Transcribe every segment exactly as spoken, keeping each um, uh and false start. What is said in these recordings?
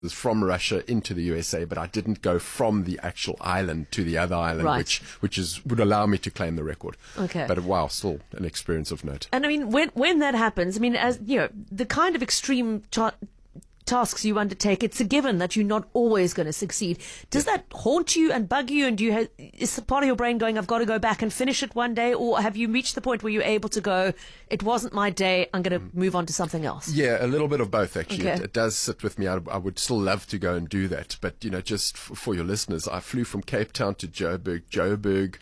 was from Russia into the U S A, but I didn't go from the actual island to the other island, Right. which which is would allow me to claim the record. Okay. But wow, still an experience of note. And I mean, when when that happens, I mean, as you know, the kind of extreme ta- tasks you undertake, it's a given that you're not always going to succeed. Does that haunt you and bug you? And do you have, is part of your brain going, I've got to go back and finish it one day? Or have you reached the point where you're able to go, it wasn't my day, I'm going to move on to something else? Yeah, a little bit of both, actually. Okay. It, it does sit with me. I, I would still love to go and do that. But, you know, just f- for your listeners, I flew from Cape Town to Joburg, Joburg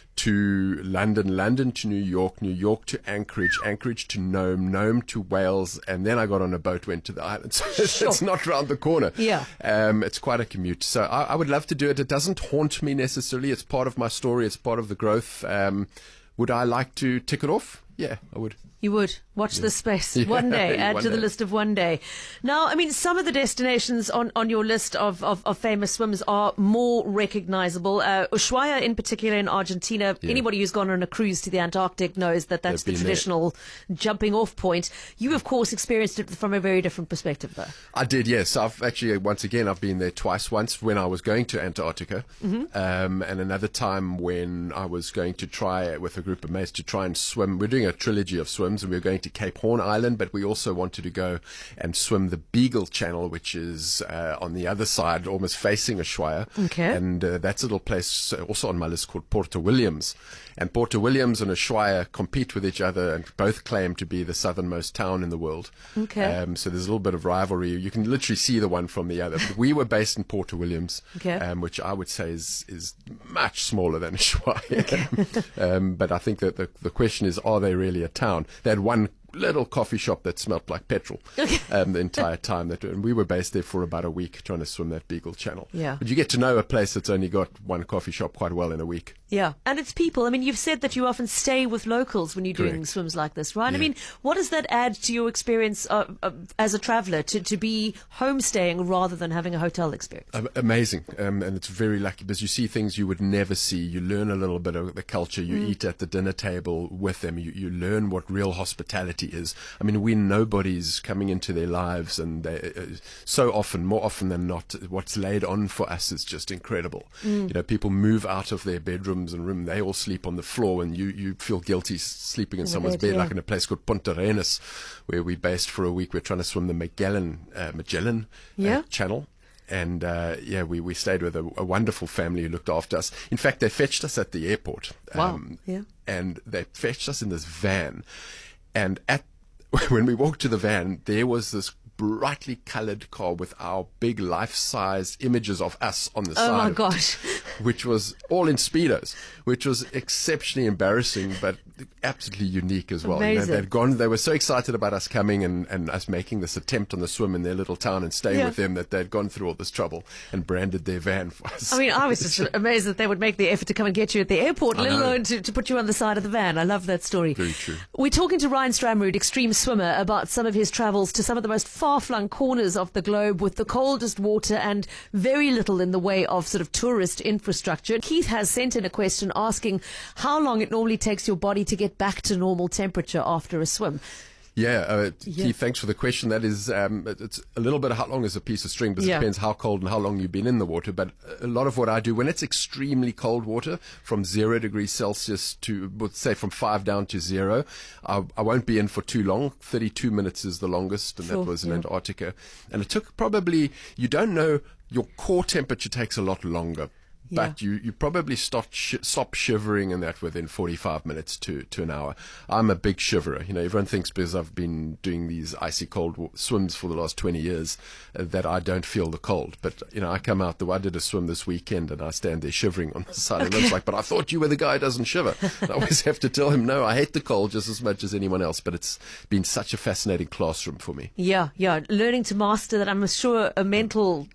to London, London to New York, New York to Anchorage, Anchorage to Nome, Nome to Wales, and then I got on a boat, went to the island. So it's, Sure. it's not round the corner. Yeah. Um, it's quite a commute. So I, I would love to do it. It doesn't haunt me necessarily. It's part of my story. It's part of the growth. Um, would I like to tick it off? Yeah, I would. You would. Watch this space. Yeah, One day. Add one to the day. list of one day. Now, I mean, some of the destinations on, on your list of, of, of famous swims are more recognizable. Uh, Ushuaia in particular in Argentina. Yeah. Anybody who's gone on a cruise to the Antarctic knows that that's They've the been there. traditional jumping off point. You, of course, experienced it from a very different perspective, though. I did, yes. I've actually, once again, I've been there twice. Once when I was going to Antarctica, Mm-hmm. um, and another time when I was going to try with a group of mates to try and swim. We're doing a trilogy of swims, and we were going to Cape Horn Island, but we also wanted to go and swim the Beagle Channel, which is uh, on the other side, almost facing Ushuaia. Okay. And uh, that's a little place uh, also on my list called Porto Williams. And Porto Williams and Ushuaia compete with each other and both claim to be the southernmost town in the world. Okay. Um, so there's a little bit of rivalry. You can literally see the one from the other. But we were based in Porto Williams, Okay. um, which I would say is, is much smaller than Ushuaia. um, but I think that the, the question is, are they really a town? They had one little coffee shop that smelled like petrol um, the entire time. That and we were based there for about a week trying to swim that Beagle Channel. Yeah. But you get to know a place that's only got one coffee shop quite well in a week. Yeah. And it's people. I mean, you've said that you often stay with locals when you're doing Correct. swims like this, right? I Yeah. mean, what does that add to your experience uh, uh, as a traveler to, to be homestaying rather than having a hotel experience? Um, amazing, um, and it's very lucky because you see things you would never see. You learn a little bit of the culture. You Mm. eat at the dinner table with them. You, you learn what real hospitality is. I mean, when nobody's coming into their lives, and they, uh, so often, more often than not, what's laid on for us is just incredible. Mm. You know, people move out of their bedrooms and room. They all sleep on the floor, and you, you feel guilty sleeping in, In the someone's bed, bed, yeah. like in a place called Punta Arenas, where we based for a week. We're trying to swim the Magellan, uh, Magellan Yeah. uh, Channel. And uh, yeah, we, we stayed with a, a wonderful family who looked after us. In fact, they fetched us at the airport. Wow. Yeah. And they fetched us in this van. And at when we walked to the van, there was this brightly colored car with our big life-size images of us on the Oh side. my of it, gosh. which was all in Speedos, which was exceptionally embarrassing, but absolutely unique as well. You know, Amazing. they'd gone, they were so excited about us coming and, and us making this attempt on the swim in their little town and staying Yeah. with them that they'd gone through all this trouble and branded their van for us. I mean, I was just amazed that they would make the effort to come and get you at the airport, I let know. alone to, to put you on the side of the van. I love that story. Very true. We're talking to Ryan Stramrood, extreme swimmer, about some of his travels to some of the most far-flung corners of the globe with the coldest water and very little in the way of sort of tourist infrastructure. Keith has sent in a question asking how long it normally takes your body to get back to normal temperature after a swim. Yeah, uh, Yeah. Keith, thanks for the question. That is, um, it- it's a little bit of how long is a piece of string, because Yeah. it depends how cold and how long you've been in the water. But a lot of what I do, when it's extremely cold water, from zero degrees Celsius to, let's say, from five down to zero, I, I won't be in for too long. thirty-two minutes is the longest, and Sure, that was in yeah. Antarctica. And it took probably, you don't know, your core temperature takes a lot longer. But Yeah. you, you probably stop sh- stop shivering and that within forty-five minutes to, to an hour. I'm a big shiverer. You know, everyone thinks because I've been doing these icy cold w- swims for the last twenty years uh, that I don't feel the cold. But, you know, I come out, the, I did a swim this weekend and I stand there shivering on the side. And it's like, but I thought you were the guy who doesn't shiver. And I always have to tell him, no, I hate the cold just as much as anyone else. But it's been such a fascinating classroom for me. Yeah, yeah. Learning to master that, I'm sure a mental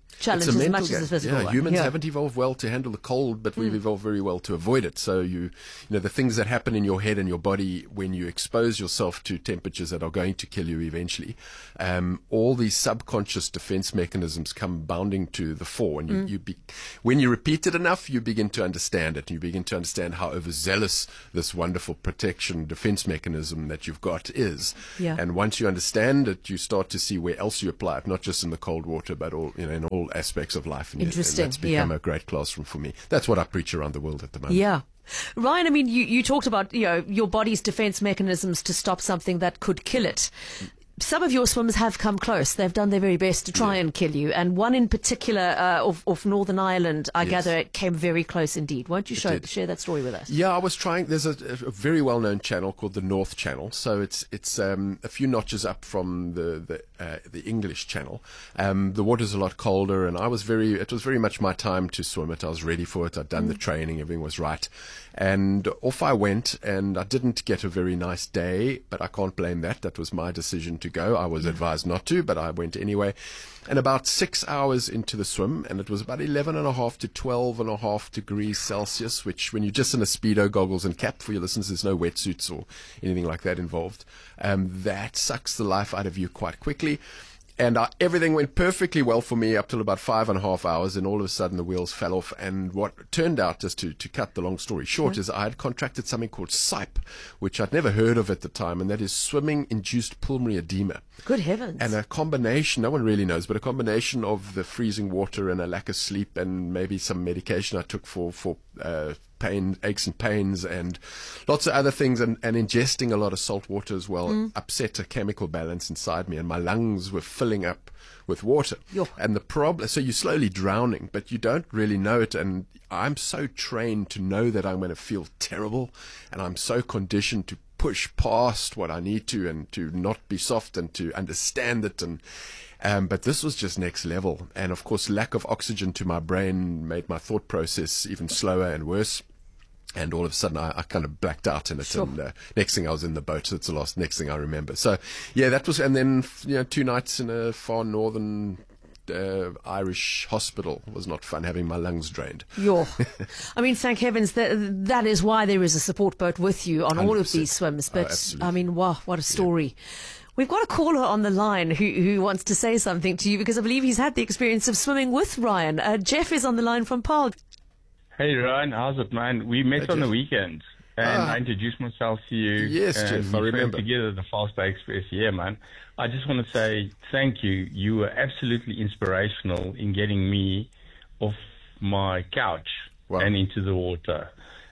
challenge It's a as mental much game. as the physical yeah, one. humans Yeah. haven't evolved well to handle the cold, but we've Mm. evolved very well to avoid it. So you, you know, the things that happen in your head and your body when you expose yourself to temperatures that are going to kill you eventually, um, all these subconscious defense mechanisms come bounding to the fore. And you, Mm. you be, when you repeat it enough, you begin to understand it. You begin to understand how overzealous this wonderful protection defense mechanism that you've got is. Yeah. And once you understand it, you start to see where else you apply it, not just in the cold water, but all, you know, in all aspects of life. And, Interesting, and that's become yeah. a great classroom for me. That's what I preach around the world at the moment. Yeah. Ryan, I mean, you, you talked about, you know, your body's defense mechanisms to stop something that could kill it. Some of your swims have come close. They've done their very best to try Yeah. and kill you. And one in particular uh, of, of Northern Ireland, I Yes. gather, it came very close indeed. Won't you show, did. share that story with us? Yeah, I was trying. There's a, a very well-known channel called the North Channel. So it's it's um, a few notches up from the the, uh, the English Channel. Um, the water's a lot colder, and I was very. It was very much my time to swim it. I was ready for it. I'd done the training. Everything was right, and off I went. And I didn't get a very nice day, but I can't blame that. That was my decision to go. I was advised not to, but I went anyway. And about six hours into the swim, and it was about eleven and a half to twelve and a half degrees Celsius, which when you're just in a Speedo, goggles and cap, for your listeners, there's no wetsuits or anything like that involved. Um, that sucks the life out of you quite quickly. And uh, everything went perfectly well for me up till about five and a half hours, and all of a sudden the wheels fell off. And what turned out, just to, to cut the long story short, is I had contracted something called S I P, which I'd never heard of at the time, and that is swimming-induced pulmonary edema. Good heavens. And a combination, no one really knows, but a combination of the freezing water and a lack of sleep and maybe some medication I took for, for uh, pain, aches and pains and lots of other things, and, and ingesting a lot of salt water as well Mm. upset a chemical balance inside me, and my lungs were filling up with water. Yo. And the problem, so you're slowly drowning, but you don't really know it. And I'm so trained to know that I'm going to feel terrible, and I'm so conditioned to push past what I need to and to not be soft and to understand it. And um, but this was just next level. And of course, lack of oxygen to my brain made my thought process even slower and worse. And all of a sudden, I, I kind of blacked out in it. Sure. And uh, next thing, I was in the boat. That's the last next thing I remember. So, yeah, that was. And then, you know, two nights in a far northern uh, Irish hospital was not fun. Having my lungs drained. Yo. I mean, thank heavens that that is why there is a support boat with you on all of one hundred percent. these swims. Oh, But absolutely. I mean, wow, what a story. We've got a caller on the line who, who wants to say something to you because I believe he's had the experience of swimming with Ryan. Uh, Jeff is on the line from Paarl. Hey Ryan, how's it, man? We met Hey, on the Jeff. weekend, and Ah. I introduced myself to you. Yes, and Jeff, I we remember. swam together the Fast Bay Express. Yeah, man. I just want to say thank you. You were absolutely inspirational in getting me off my couch Wow. and into the water.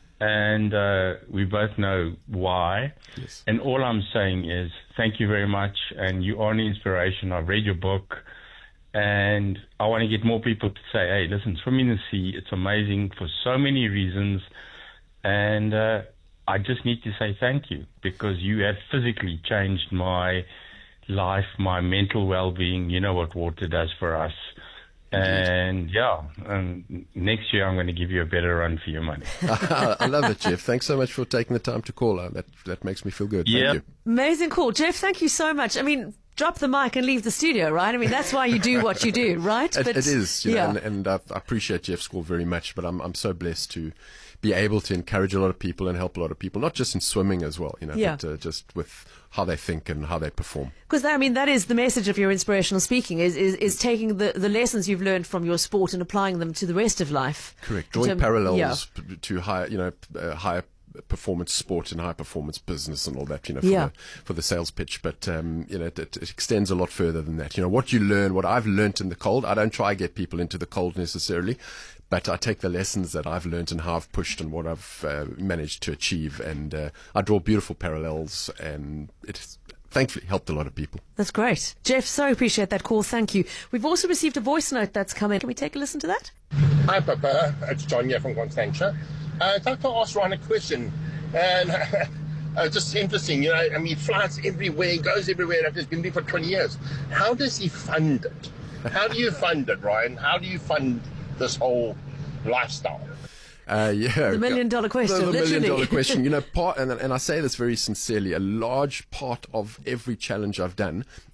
And uh, we both know why. Yes. And all I'm saying is thank you very much, and you are an inspiration. I've read your book. And I want to get more people to say, hey, listen, swimming in the sea, it's amazing for so many reasons. And uh, I just need to say thank you because you have physically changed my life, my mental well-being. You know what water does for us. And yeah, um, next year I'm going to give you a better run for your money. I love it, Jeff. Thanks so much for taking the time to call. Uh, that that makes me feel good. Yeah. Thank you. Amazing call. Jeff, thank you so much. I mean, drop the mic and leave the studio, right? I mean, that's why you do what you do, right? It, it is, you know, yeah. and, and I, I appreciate Jeff's call very much, but I'm I'm so blessed to be able to encourage a lot of people and help a lot of people, not just in swimming as well, you know, Yeah. but uh, just with how they think and how they perform. Because I mean, that is the message of your inspirational speaking: is is, is taking the, the lessons you've learned from your sport and applying them to the rest of life. Correct. In Drawing term- parallels yeah. p- to higher, you know, uh, higher performance sport and high performance business and all that, you know, for, Yeah. the, for the sales pitch. But, um, you know, it, it extends a lot further than that. You know, what you learn, what I've learned in the cold, I don't try to get people into the cold necessarily, but I take the lessons that I've learned and how I've pushed and what I've uh, managed to achieve. And uh, I draw beautiful parallels, and it's thankfully helped a lot of people. That's great. Jeff, so appreciate that call. Thank you. We've also received a voice note that's come in. Can we take a listen to that? Hi, Papa. It's John here from Constantia. Uh, I'd like to ask Ryan a question. And uh, just interesting, you know, I mean, he flies everywhere, goes everywhere. He's been there for twenty years. How does he fund it? How do you fund it, Ryan? How do you fund this whole lifestyle? Uh, yeah, The million dollar question, The, the million literally. dollar question. You know, part, and, and I say this very sincerely, a large part of every challenge I've done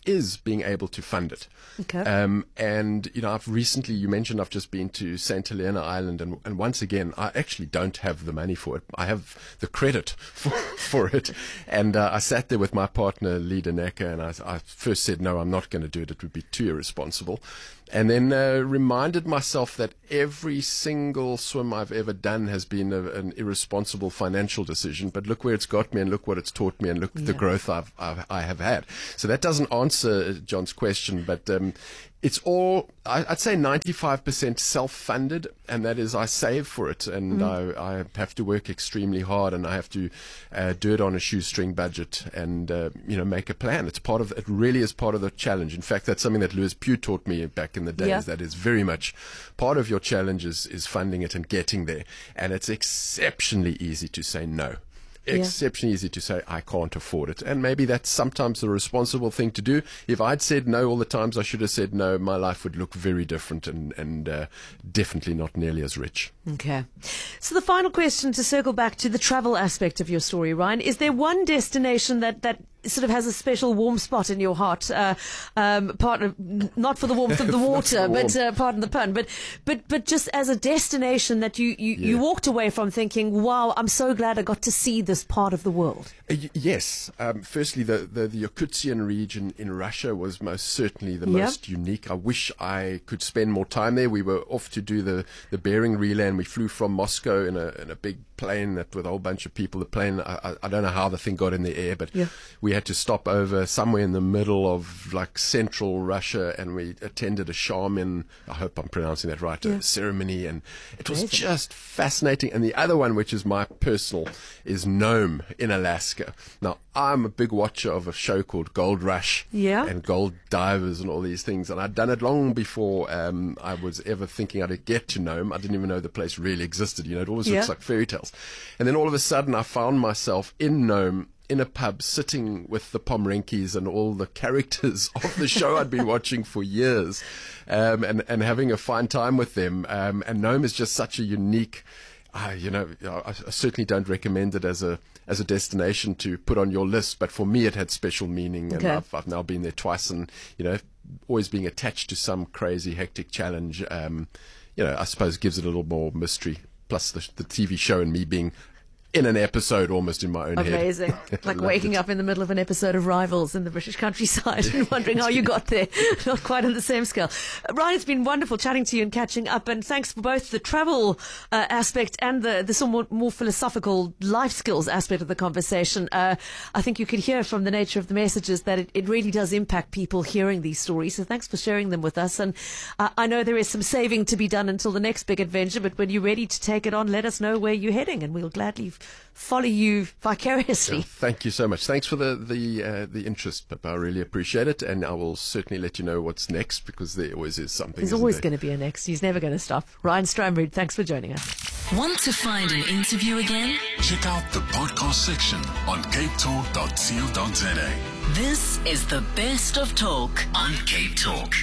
is being able to fund it. Okay. Um, and, you know, I've recently, you mentioned I've just been to Saint Helena Island, and, and once again, I actually don't have the money for it. I have the credit for, for it. And uh, I sat there with my partner, Lee Daneka, and I, I first said, no, I'm not going to do it. It would be too irresponsible. And then uh, reminded myself that every single swim I've ever done has been a, an irresponsible financial decision. But look where it's got me, and look what it's taught me, and look Yeah. the growth I've, I've I have had. So that doesn't answer John's question, but um, it's all, I, I'd say ninety-five percent self-funded, and that is I save for it, and mm. I, I have to work extremely hard, and I have to uh, do it on a shoestring budget, and uh, you know, make a plan. It's part of, it really is part of the challenge. In fact, that's something that Lewis Pugh taught me back in the days. Yeah. That is very much part of your challenge is, is funding it and getting there, and it's exceptionally easy to say no. Yeah. Exceptionally easy to say, I can't afford it. And maybe that's sometimes the responsible thing to do. If I'd said no all the times I should have said no, my life would look very different, and, and uh, definitely not nearly as rich. Okay. So the final question, to circle back to the travel aspect of your story, Ryan, is there one destination that, that sort of has a special warm spot in your heart? Uh, um, partner, not for the warmth of the water, but uh, pardon the pun, but but but just as a destination that you, you, Yeah. you walked away from thinking, wow, I'm so glad I got to see this part of the world. Uh, y- yes. Um, firstly, the, the, the Yakutsian region in Russia was most certainly the Yep. most unique. I wish I could spend more time there. We were off to do the, the Bering relay, and we flew from Moscow in a, in a big plane that with a whole bunch of people. The plane, I, I, I don't know how the thing got in the air, but Yeah. we had to stop over somewhere in the middle of like central Russia, and we attended a shaman, I hope I'm pronouncing that right, Yeah. a ceremony, and it was Amazing. just fascinating. And the other one, which is my personal, is Nome in Alaska. Now, I'm a big watcher of a show called Gold Rush Yeah. and Gold Divers and all these things, and I'd done it long before um, I was ever thinking I'd get to Nome. I didn't even know the place really existed. You know, it always Yeah. looks like fairy tales. And then all of a sudden, I found myself in Nome, in a pub, sitting with the Pomrenkis and all the characters of the show I'd been watching for years, um, and, and having a fine time with them. Um, and Nome is just such a unique, uh, you know, I, I certainly don't recommend it as a as a destination to put on your list, but for me it had special meaning, and Okay. I've, I've now been there twice, and, you know, always being attached to some crazy, hectic challenge, um, you know, I suppose gives it a little more mystery, plus the, the T V show and me being in an episode almost in my own Amazing. head. Like Loved waking it. up in the middle of an episode of Rivals in the British countryside and wondering how you got there. Not quite on the same scale. Uh, Ryan, it's been wonderful chatting to you and catching up, and thanks for both the travel uh, aspect and the, the sort of more, more philosophical life skills aspect of the conversation. Uh, I think you could hear from the nature of the messages that it, it really does impact people hearing these stories. So thanks for sharing them with us. And uh, I know there is some saving to be done until the next big adventure, but when you're ready to take it on, let us know where you're heading, and we'll gladly follow you vicariously. Yeah, thank you so much. Thanks for the the uh, the interest, Pippa. I really appreciate it, and I will certainly let you know what's next, because there always is something. There's isn't always there? going to be a next. He's never going to stop. Ryan Stromrud, thanks for joining us. Want to find an interview again? Check out the podcast section on cape talk dot co dot za. This is the best of talk on Cape Talk.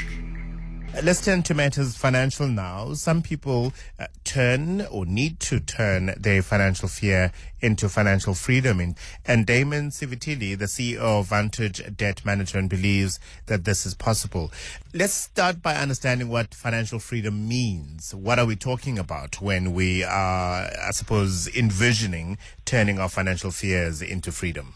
Let's turn to matters financial now. Some people uh, turn or need to turn their financial fear into financial freedom. And, and Damon Sivitili, the C E O of Vantage Debt Management, believes that this is possible. Let's start by understanding what financial freedom means. What are we talking about when we are, I suppose, envisioning turning our financial fears into freedom?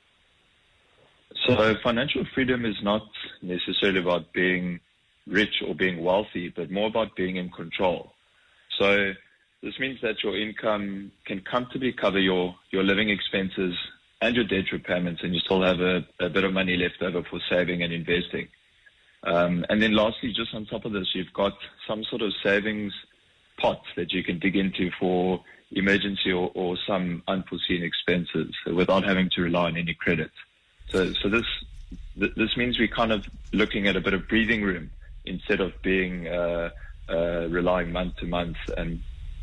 So financial freedom is not necessarily about being rich or being wealthy, but more about being in control. So this means that your income can comfortably cover your, your living expenses and your debt repayments, and you still have a, a bit of money left over for saving and investing. Um, and then lastly, just on top of this, you've got some sort of savings pot that you can dig into for emergency or, or some unforeseen expenses without having to rely on any credit. So, so this th- this means we're kind of looking at a bit of breathing room instead of being uh, uh, relying month to month. And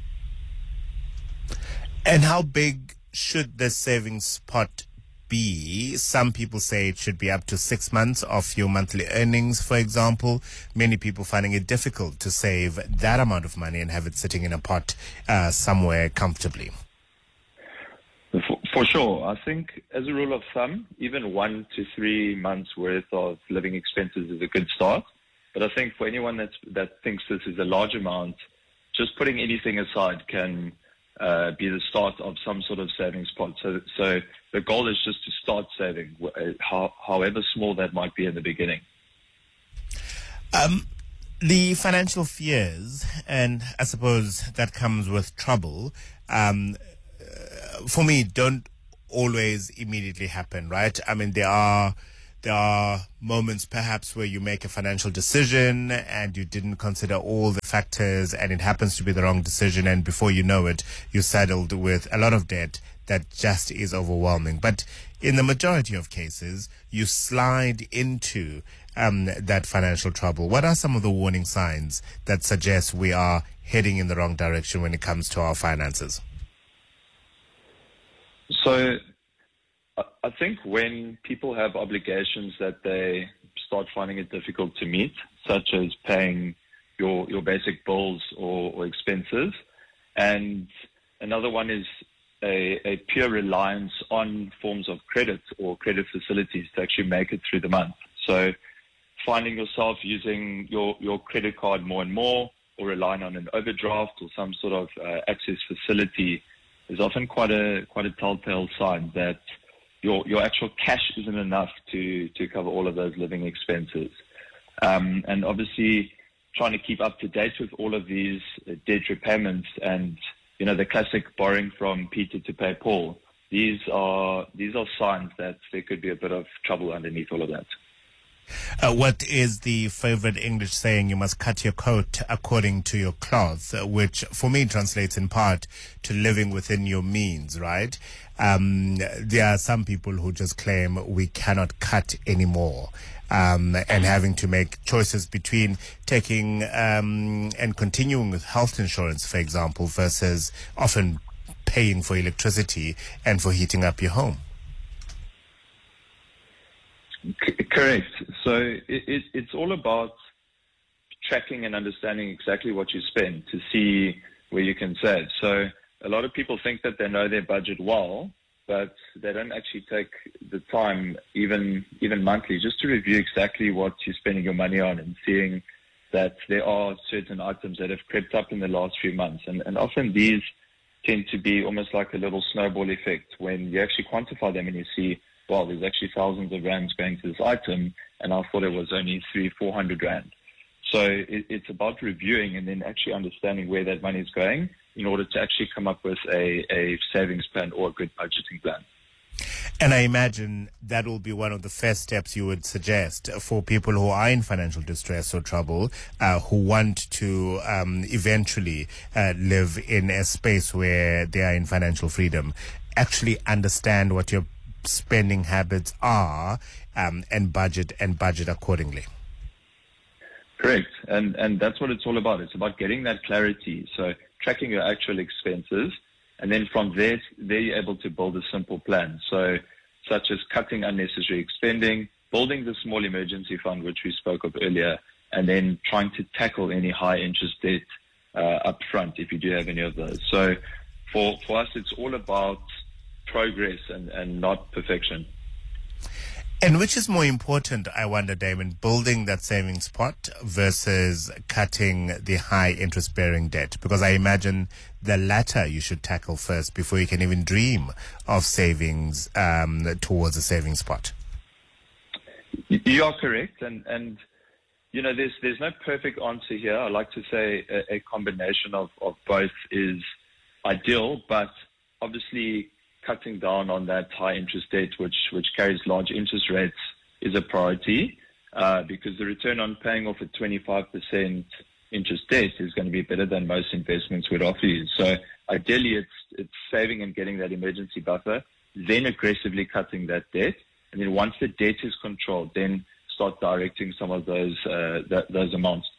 and how big should this savings pot be? Some people say it should be up to six months of your monthly earnings, for example. Many people finding it difficult to save that amount of money and have it sitting in a pot uh, somewhere comfortably. For, For sure. I think as a rule of thumb, even one to three months worth of living expenses is a good start. But I think for anyone that's, that thinks this is a large amount, just putting anything aside can uh, be the start of some sort of savings pot. So, so the goal is just to start saving, how, however small that might be in the beginning. Um, the financial fears, and I suppose that comes with trouble, um, for me, don't always immediately happen, right? I mean, there are there are moments perhaps where you make a financial decision and you didn't consider all the factors and it happens to be the wrong decision, and before you know it, you're saddled with a lot of debt that just is overwhelming. But in the majority of cases, you slide into um, that financial trouble. What are some of the warning signs that suggest we are heading in the wrong direction when it comes to our finances? So I think when people have obligations that they start finding it difficult to meet, such as paying your, your basic bills or, or expenses, and another one is a, a pure reliance on forms of credit or credit facilities to actually make it through the month. So finding yourself using your, your credit card more and more, or relying on an overdraft or some sort of uh, access facility is often quite a quite a telltale sign that your your actual cash isn't enough to to cover all of those living expenses. Um, and obviously, trying to keep up to date with all of these uh, debt repayments, and you know the classic borrowing from Peter to pay Paul. These are these are signs that there could be a bit of trouble underneath all of that. Uh, what is the favorite English saying? You must cut your coat according to your cloth, uh, which for me translates in part to living within your means, right? Um, there are some people who just claim we cannot cut anymore, um, and having to make choices between taking um, and continuing with health insurance, for example, versus often paying for electricity and for heating up your home. C- correct. So it, it, it's all about tracking and understanding exactly what you spend to see where you can save. So a lot of people think that they know their budget well, but they don't actually take the time, even even monthly, just to review exactly what you're spending your money on and seeing that there are certain items that have crept up in the last few months. And, and often these tend to be almost like a little snowball effect when you actually quantify them and you see, well, there's actually thousands of rands going to this item, and I thought it was only three, four hundred rand. So it, it's about reviewing and then actually understanding where that money is going in order to actually come up with a, a savings plan or a good budgeting plan. And I imagine that will be one of the first steps you would suggest for people who are in financial distress or trouble, uh, who want to um, eventually uh, live in a space where they are in financial freedom. Actually understand what your spending habits are, um, and budget and budget accordingly. Correct. And and that's what it's all about. It's about getting that clarity. So tracking your actual expenses, and then from there, there you're able to build a simple plan. So such as cutting unnecessary spending, building the small emergency fund, which we spoke of earlier, and then trying to tackle any high interest debt uh, up front if you do have any of those. So for, for us, it's all about progress and, and not perfection. And which is more important, I wonder, Damon, building that savings pot versus cutting the high interest-bearing debt? Because I imagine the latter you should tackle first before you can even dream of savings um, towards a savings pot. You are correct. And, and you know, there's there's no perfect answer here. I like to say a, a combination of, of both is ideal, but obviously cutting down on that high interest debt, which which carries large interest rates, is a priority uh, because the return on paying off a twenty-five percent interest debt is going to be better than most investments would offer you. So ideally, it's it's saving and getting that emergency buffer, then aggressively cutting that debt, and then once the debt is controlled, then start directing some of those uh, that, those amounts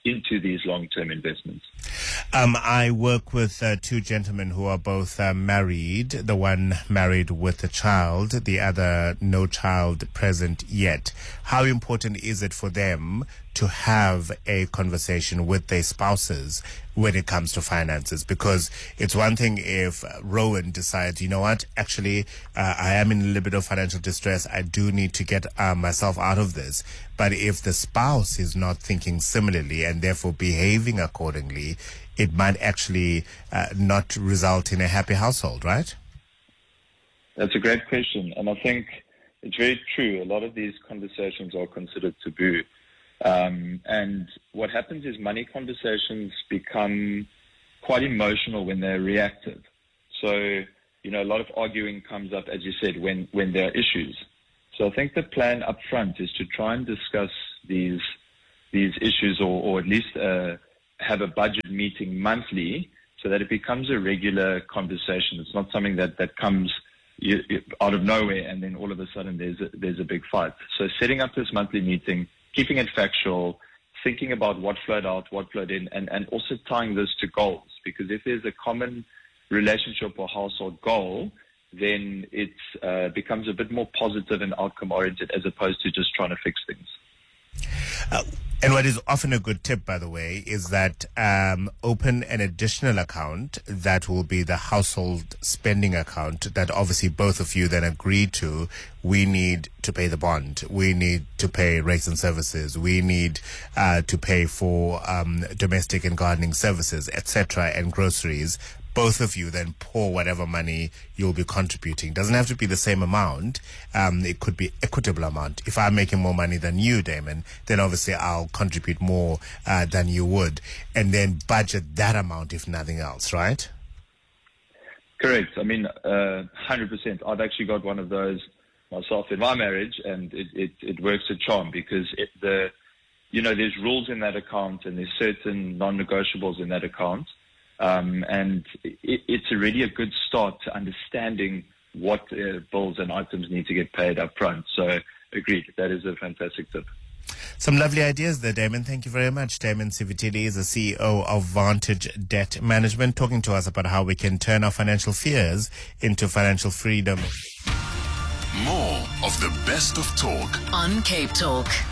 into these long-term investments. Um, I work with uh, two gentlemen who are both uh, married, the one married with a child, the other no child present yet. How important is it for them to have a conversation with their spouses when it comes to finances? Because it's one thing if Rowan decides, you know what, actually, uh, I am in a little bit of financial distress. I do need to get uh, myself out of this. But if the spouse is not thinking similarly and therefore behaving accordingly, it might actually uh, not result in a happy household, right? That's a great question. And I think it's very true. A lot of these conversations are considered taboo. Um, and what happens is money conversations become quite emotional when they're reactive. So, you know, a lot of arguing comes up, as you said, when, when there are issues. So I think the plan up front is to try and discuss these these issues or, or at least uh, have a budget meeting monthly so that it becomes a regular conversation. It's not something that, that comes you, you, out of nowhere and then all of a sudden there's a, there's a big fight. So setting up this monthly meeting, keeping it factual, thinking about what flowed out, what flowed in, and, and also tying this to goals. Because if there's a common relationship or household goal, then it uh, becomes a bit more positive and outcome-oriented as opposed to just trying to fix things. Uh, and what is often a good tip, by the way, is that um, open an additional account that will be the household spending account that obviously both of you then agree to. We need to pay the bond. We need to pay rates and services. We need uh, to pay for um, domestic and gardening services, et cetera, and groceries. Both of you then pour whatever money you'll be contributing. Doesn't have to be the same amount. Um, it could be equitable amount. If I'm making more money than you, Damon, then obviously I'll contribute more uh, than you would, and then budget that amount if nothing else, right? Correct. I mean, uh, one hundred percent. I've actually got one of those myself in my marriage, and it, it, it works a charm because it, the, you know, there's rules in that account and there's certain non-negotiables in that account. Um, and it, it's already a good start to understanding what uh, bills and items need to get paid up front. So, agreed. That is a fantastic tip. Some lovely ideas there, Damon. Thank you very much. Damon Sivitili is the C E O of Vantage Debt Management, talking to us about how we can turn our financial fears into financial freedom. More of the best of talk on Cape Talk.